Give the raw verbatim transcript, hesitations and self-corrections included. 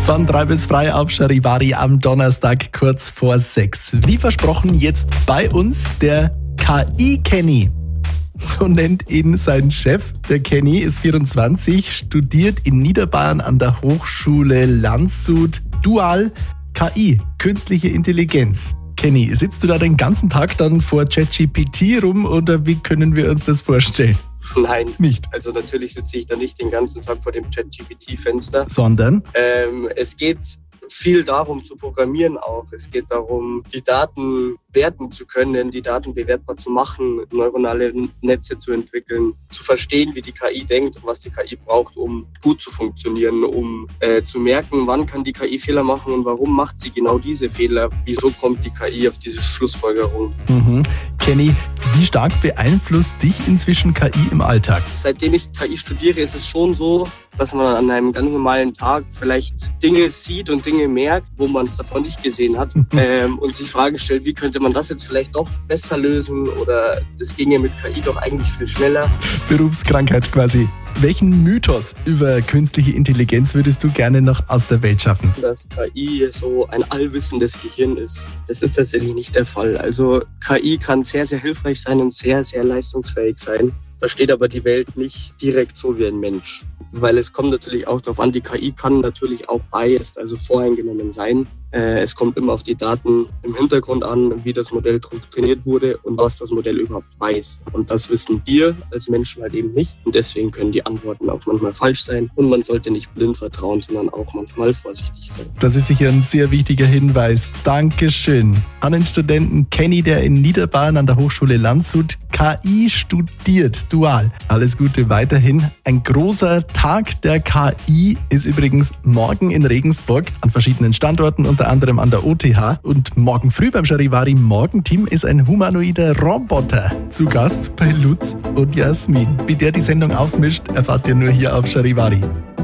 Von drei bis frei auf Charivari am Donnerstag kurz vor sechs. Wie versprochen jetzt bei uns der K I-Kenny. So nennt ihn sein Chef. Der Kenny ist vierundzwanzig, studiert in Niederbayern an der Hochschule Landshut Dual K I, künstliche Intelligenz. Kenny, sitzt du da den ganzen Tag dann vor ChatGPT rum oder wie können wir uns das vorstellen? Nein, nicht. Also natürlich sitze ich da nicht den ganzen Tag vor dem ChatGPT-Fenster. Sondern? Ähm, es geht viel darum zu programmieren auch. Es geht darum, die Daten werten zu können, die Daten bewertbar zu machen, neuronale Netze zu entwickeln, zu verstehen, wie die K I denkt und was die K I braucht, um gut zu funktionieren, um äh, zu merken, wann kann die K I Fehler machen und warum macht sie genau diese Fehler, wieso kommt die K I auf diese Schlussfolgerung. Mhm. Kenny, wie stark beeinflusst dich inzwischen K I im Alltag? Seitdem ich K I studiere, ist es schon so, dass man an einem ganz normalen Tag vielleicht Dinge sieht und Dinge merkt, wo man es davon nicht gesehen hat ähm, und sich Fragen stellt, wie könnte man das jetzt vielleicht doch besser lösen oder das ginge mit K I doch eigentlich viel schneller. Berufskrankheit quasi. Welchen Mythos über künstliche Intelligenz würdest du gerne noch aus der Welt schaffen? Dass K I so ein allwissendes Gehirn ist. Das ist tatsächlich nicht der Fall. Also K I kann sehr, sehr hilfreich sein und sehr, sehr leistungsfähig sein, versteht aber die Welt nicht direkt so wie ein Mensch. Weil es kommt natürlich auch darauf an, die K I kann natürlich auch biased, also voreingenommen sein. Äh, es kommt immer auf die Daten im Hintergrund an, wie das Modell trainiert wurde und was das Modell überhaupt weiß. Und das wissen wir als Menschen halt eben nicht. Und deswegen können die Antworten auch manchmal falsch sein. Und man sollte nicht blind vertrauen, sondern auch manchmal vorsichtig sein. Das ist sicher ein sehr wichtiger Hinweis. Dankeschön an den Studenten Kenny, der in Niederbayern an der Hochschule Landshut K I studiert, dual. Alles Gute weiterhin. Ein großer Tag der K I ist übrigens morgen in Regensburg an verschiedenen Standorten, unter anderem an der O T H. Und morgen früh beim Charivari Morgenteam ist ein humanoider Roboter zu Gast bei Lutz und Jasmin. Wie der die Sendung aufmischt, erfahrt ihr nur hier auf Charivari.